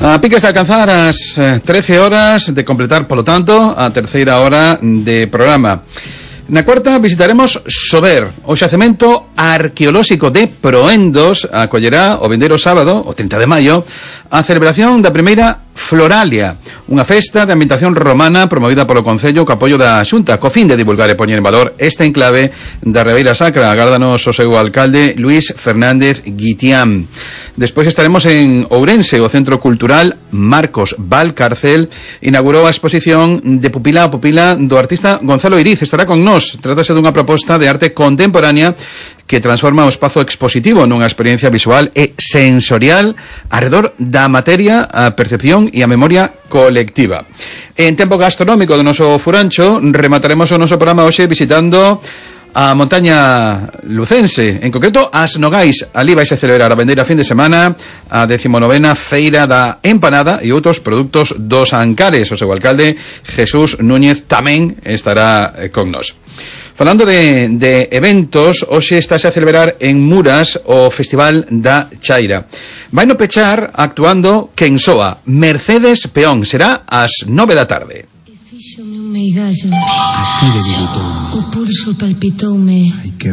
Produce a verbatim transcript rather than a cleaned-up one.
A piques de alcanzar as trece horas, de completar, polo tanto, a terceira hora de programa. Na cuarta visitaremos Sober, o xacemento arqueolóxico de Proendos. Acollerá o vindeiro sábado, o trinta de maio, a celebración da primeira Floralia, unha festa de ambientación romana promovida polo Concello co apoio da Xunta, co fin de divulgar e poñer en valor este enclave da Ribeira Sacra. Agárdanos o seu alcalde Luis Fernández Guitián. Despois estaremos en Ourense. O Centro Cultural Marcos Valcárcel inaugurou a exposición de Pupila a Pupila do artista Gonzalo Iriz. Estará con nós. Trátase dunha proposta de arte contemporánea que transforma o espazo expositivo nunha experiencia visual e sensorial arredor da materia, a percepción e a memoria colectiva. En tempo gastronómico do noso furancho, remataremos o noso programa hoxe visitando a montaña lucense, en concreto as Nogais. Ali vais a celebrar a vendeira fin de semana a decimonovena Feira da Empanada e outros produtos dos Ancares. O seu alcalde Jesús Núñez tamén estará con nós. Falando de, de eventos, hoxe estáse a celebrar en Muras o Festival da Chaira. Vai no pechar actuando quen soa, Mercedes Peón. Será ás nove da tarde. Fíxome un meigallo. Así de debutou. O pulso palpitoume.